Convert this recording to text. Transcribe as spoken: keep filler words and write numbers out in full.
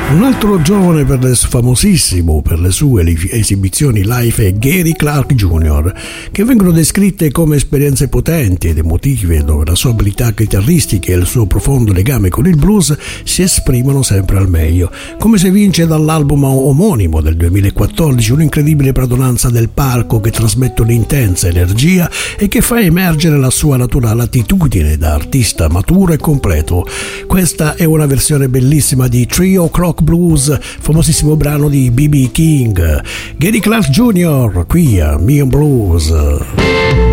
Un altro giovane per le, famosissimo per le sue esibizioni live è Gary Clark Junior, che vengono descritte come esperienze potenti ed emotive, dove la sua abilità chitarristica e il suo profondo legame con il blues si esprimono sempre al meglio, come si evince dall'album omonimo del duemilaquattordici, un'incredibile padronanza del palco che trasmette un'intensa energia e che fa emergere la sua naturale attitudine da artista maturo e completo. Questa è una versione bellissima di Three O'Clock Blues, famosissimo brano di B B King. Gary Clark Junior qui a Me and Blues.